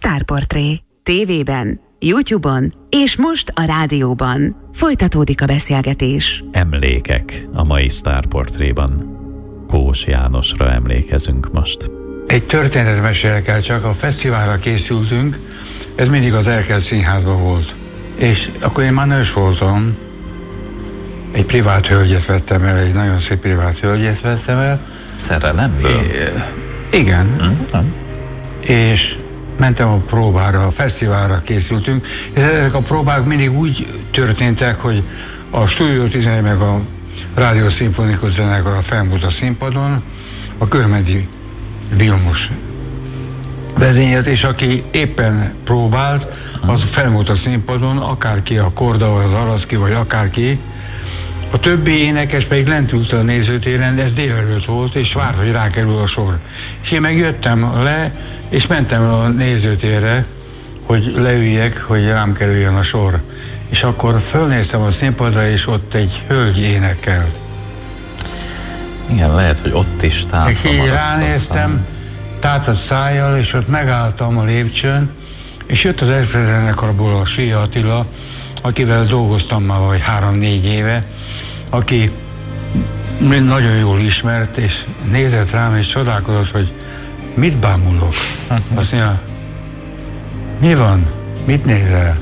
Sztárportré. TV-ben, YouTube-on és most a rádióban. Folytatódik a beszélgetés. Emlékek a mai Sztárportréban. Kós Jánosra emlékezünk most. Egy történetet mesélek el, csak a fesztiválra készültünk, ez mindig az Erkel Színházban volt. És akkor én már nős voltam, egy privát hölgyet vettem el, egy nagyon szép privát hölgyet vettem el. Szerelemből? Igen. És mentem a próbára, a fesztiválra készültünk, és ezek a próbák mindig úgy történtek, hogy a Stúdió 11 meg a Rádió Szimfonikus Zenekar fennmúlt a színpadon, a Körmedi Vilmos vezényelt, és aki éppen próbált, az felmúlt a színpadon, akárki, a Korda, vagy az Araszki, vagy akárki. A többi énekes pedig lent ült a nézőtéren, ez délelőtt volt, és várt, hogy rákerül a sor. És én megjöttem le, és mentem a nézőtérre, hogy leüljek, hogy rám kerüljön a sor. És akkor fölnéztem a színpadra, és ott egy hölgy énekelt. Igen, lehet, hogy ott is tátva így ránéztem, tátott szájjal, és ott megálltam a lépcsőn, és jött az Express zenekarból a Sia Attila, akivel dolgoztam már vagy 3-4 éve, aki nagyon jól ismert, és nézett rám, és csodálkozott, hogy mit bámulok. Azt mondja, mi van? Mit nézel?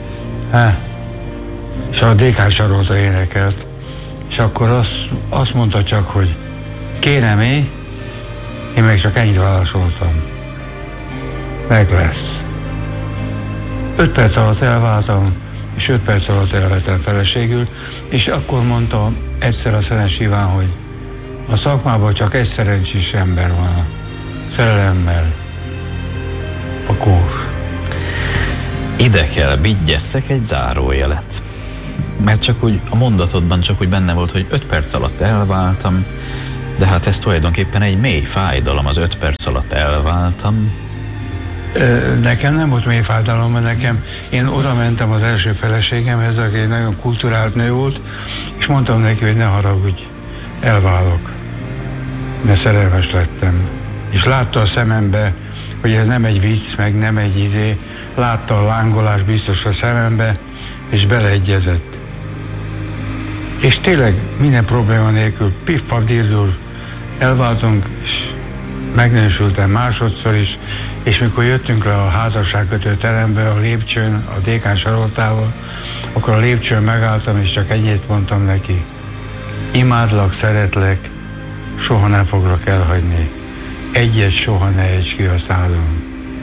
És a DK Sarolta énekelt, és akkor azt mondta csak, hogy kérem én meg csak ennyit válaszoltam. Meg lesz. 5 perc alatt elváltam, és 5 perc alatt elvettem feleségül, és akkor mondta egyszer a Szenes Iván, hogy a szakmában csak egy szerencsés ember van, a szerelemmel, a kór. Ide kell vigyesszek egy zárójelet. Mert csak úgy a mondatodban csak úgy benne volt, hogy 5 perc alatt elváltam, de hát ez tulajdonképpen egy mély fájdalom, az 5 perc alatt elváltam. Nekem nem volt mély fájdalom, mert én oda mentem az első feleségemhez, aki egy nagyon kulturált nő volt, és mondtam neki, hogy ne haragudj, elválok, mert szerelmes lettem. És látta a szemembe, hogy ez nem egy vicc, meg nem egy izé, látta a lángolás biztos a szemembe, és beleegyezett. És tényleg minden probléma nélkül, piff-paff-dirdur, elváltunk, és megnősültem másodszor is, és mikor jöttünk le a házasságkötő terembe a lépcsőn, a DK Saroltával, akkor a lépcsőn megálltam, és csak ennyit mondtam neki. Imádlak, szeretlek, soha nem foglak elhagyni. Egyet soha ne ejts ki a szádon.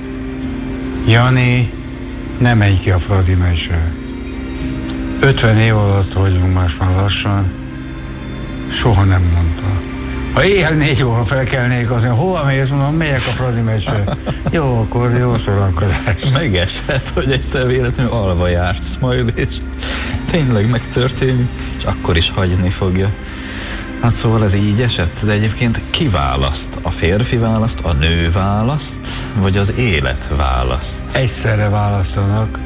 Jani, ne menj ki a Fradi meccsre. 50 év alatt vagyunk most már lassan, soha nem mondta. Ha éjjel 4 óra felkelnék, azt mondja, hova mész? Mondom, megyek a Fradi meccsre. Jó, akkor jó szórakozás. Megeshet, hogy egyszer véletlenül alva jársz majd, és tényleg megtörténik, és akkor is hagyni fogja. Hát szóval ez így esett, de egyébként ki választ? A férfi választ, a nő választ, vagy az élet választ? Egyszerre választanak,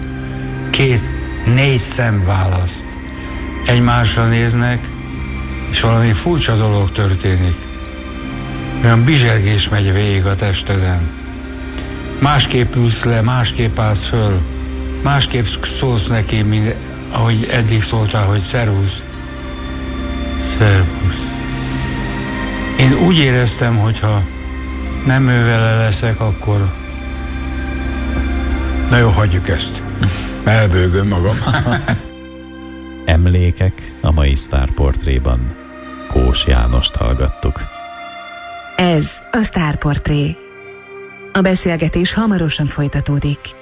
4 szem választ. Egymásra néznek, és valami furcsa dolog történik. Olyan bizsergés megy végig a testeden. Másképp ülsz le, másképp állsz föl, másképp szólsz neki, mint ahogy eddig szóltál, hogy szervusz. Szervusz. Én úgy éreztem, hogyha nem ő vele leszek, akkor na jó, hagyjuk ezt. Elbőgöm magam. Emlékek a mai Sztárportréban. Kós Jánost hallgattuk. Ez a Sztárportré. A beszélgetés hamarosan folytatódik.